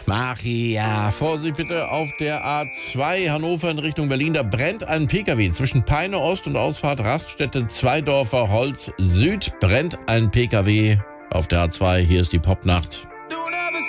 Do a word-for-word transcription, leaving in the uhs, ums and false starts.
Ach ja, Vorsicht bitte auf der A zwei Hannover in Richtung Berlin. Da brennt ein Pkw. Zwischen Peine Ost und Ausfahrt Raststätte Zweidorfer Holz Süd brennt ein Pkw auf der A zwei. Hier ist die Popnacht.